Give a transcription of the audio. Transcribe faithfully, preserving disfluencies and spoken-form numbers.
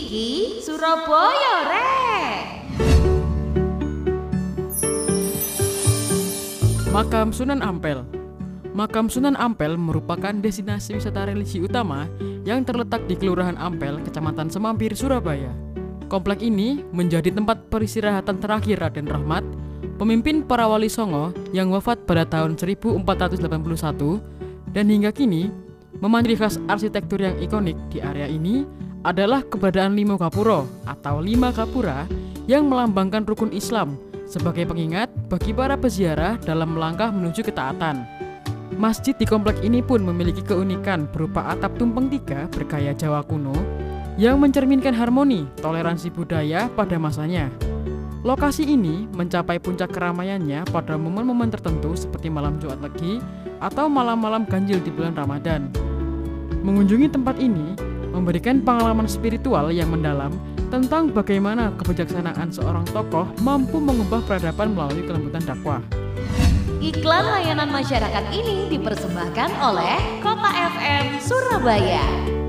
Iki Surabaya Rek. Makam Sunan Ampel. Makam Sunan Ampel merupakan destinasi wisata religi utama yang terletak di Kelurahan Ampel, Kecamatan Semampir, Surabaya. Komplek ini menjadi tempat peristirahatan terakhir Raden Rahmat, pemimpin para wali Songo yang wafat pada tahun seribu empat ratus delapan puluh satu, dan hingga kini memanjari khas arsitektur yang ikonik di area ini adalah keberadaan Limo Gapura atau lima gapura yang melambangkan rukun Islam sebagai pengingat bagi para peziarah dalam melangkah menuju ketaatan. Masjid di komplek ini pun memiliki keunikan berupa atap tumpeng tiga bergaya Jawa kuno yang mencerminkan harmoni toleransi budaya pada masanya. Lokasi ini mencapai puncak keramaiannya pada momen-momen tertentu seperti malam Jumat Legi atau malam-malam ganjil di bulan Ramadan. Mengunjungi tempat ini memberikan pengalaman spiritual yang mendalam tentang bagaimana kebijaksanaan seorang tokoh mampu mengubah peradaban melalui kelembutan dakwah. Iklan layanan masyarakat ini dipersembahkan oleh Kota F M Surabaya.